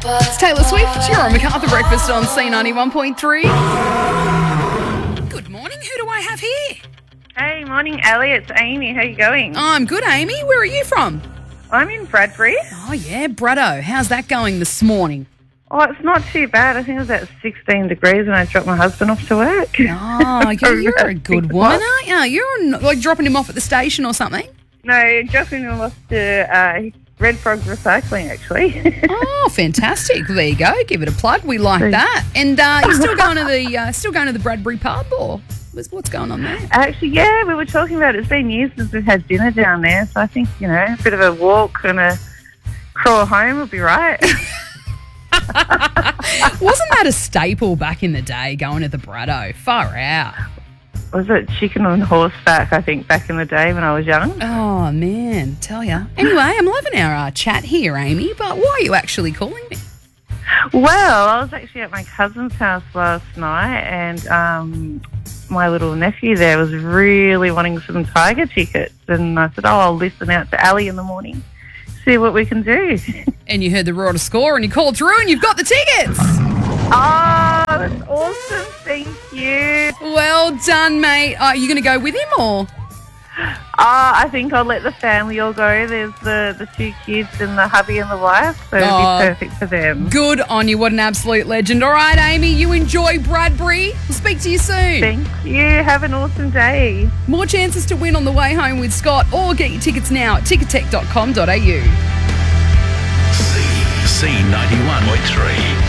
It's Taylor Swift. You're on MacArthur Breakfast on C91.3. Good morning. Who do I have here? Hey, morning, Ali. It's Amy. How you going? I'm good, Amy. Where are you from? I'm in Bradbury. Oh, yeah, Brado. How's that going this morning? Oh, it's not too bad. I think it was at 16 degrees when I dropped my husband off to work. Oh, you're a good woman, aren't you? You're like dropping him off at the station or something? No, dropping him off to Red Frog Recycling, actually. Oh, fantastic. There you go. Give it a plug. We like that. And you're still going to the Bradbury pub, or what's going on there? Actually, yeah, we were talking about it. It's been years since we've had dinner down there, so I think, a bit of a walk and a crawl home would be right. Wasn't that a staple back in the day, going to the Brado? Far out. Was it chicken on horseback, I think, back in the day when I was young? Oh, man, tell ya. Anyway, I'm loving our chat here, Amy, but why are you actually calling me? Well, I was actually at my cousin's house last night, and my little nephew there was really wanting some Tiger tickets, and I said, I'll listen out to Ali in the morning, see what we can do. And you heard the Roar to Score, and you called through, and you've got the tickets. Oh, that's awesome. Thank you. Well done, mate. Are you going to go with him, or? I think I'll let the family all go. There's the two kids and the hubby and the wife, so it'll be perfect for them. Good on you. What an absolute legend. All right, Amy, you enjoy Bradbury. We'll speak to you soon. Thank you. Have an awesome day. More chances to win on the way home with Scott, or get your tickets now at tickettech.com.au. C91.3.